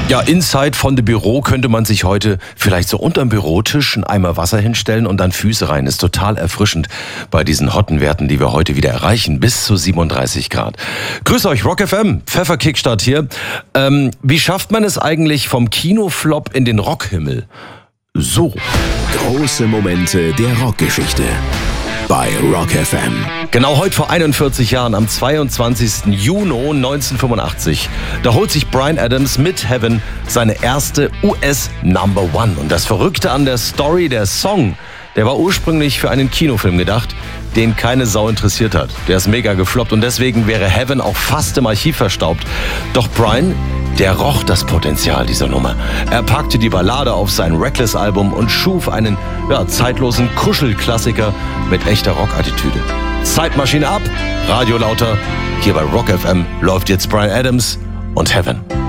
Ja, inside von dem Büro könnte man sich heute vielleicht so unterm Bürotisch einen Eimer Wasser hinstellen und dann Füße rein. Ist total erfrischend bei diesen hotten Werten, die wir heute wieder erreichen, bis zu 37 Grad. Grüß euch, Rock FM, Pfeffer-Kickstart hier. Wie schafft man es eigentlich vom Kinoflop in den Rockhimmel? So. Große Momente der Rockgeschichte bei Rock FM. Genau heute vor 41 Jahren, am 22. Juni 1985, da holt sich Bryan Adams mit Heaven seine erste US Number One. Und das Verrückte an der Story, der Song, der war ursprünglich für einen Kinofilm gedacht, den keine Sau interessiert hat. Der ist mega gefloppt und deswegen wäre Heaven auch fast im Archiv verstaubt. Doch Bryan, der roch das Potenzial dieser Nummer. Er packte die Ballade auf sein Reckless-Album und schuf einen zeitlosen Kuschelklassiker mit echter Rockattitüde. Zeitmaschine ab, Radio lauter. Hier bei Rock FM läuft jetzt Bryan Adams und Heaven.